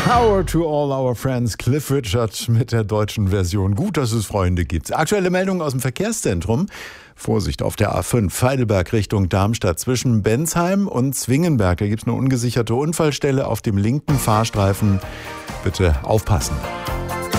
Power to all our friends. Cliff Richard mit der deutschen Version. Gut, dass es Freunde gibt. Aktuelle Meldung aus dem Verkehrszentrum. Vorsicht auf der A5 Heidelberg Richtung Darmstadt zwischen Bensheim und Zwingenberg. Da gibt es eine ungesicherte Unfallstelle auf dem linken Fahrstreifen. Bitte aufpassen.